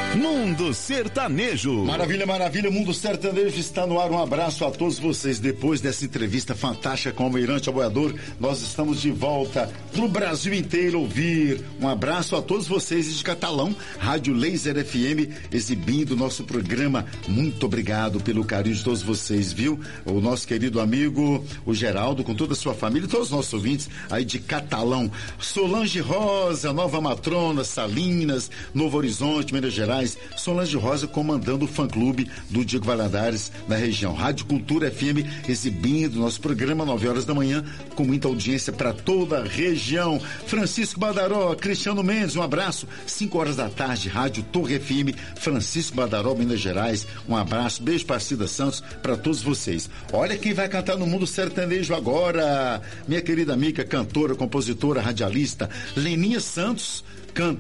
Mundo Sertanejo. Maravilha, maravilha, Mundo Sertanejo está no ar. Um abraço a todos vocês. Depois dessa entrevista fantástica com o Almirante Aboiador, nós estamos de volta pro Brasil inteiro ouvir. Um abraço a todos vocês de Catalão, Rádio Laser FM, exibindo o nosso programa. Muito obrigado pelo carinho de todos vocês, viu? O nosso querido amigo, o Geraldo, com toda a sua família, todos os nossos ouvintes aí de Catalão. Solange Rosa, Nova Matrona, Salinas, Novo Horizonte, Minas Gerais. Solange Rosa comandando o fã-clube do Diego Valadares na região. Rádio Cultura FM exibindo nosso programa 9 horas da manhã com muita audiência para toda a região. Francisco Badaró, Cristiano Mendes, um abraço. 5 horas da tarde, Rádio Torre FM, Francisco Badaró, Minas Gerais. Um abraço, beijo para Cida Santos, para todos vocês. Olha quem vai cantar no Mundo Sertanejo agora. Minha querida amiga, cantora, compositora, radialista, Leninha Santos, canta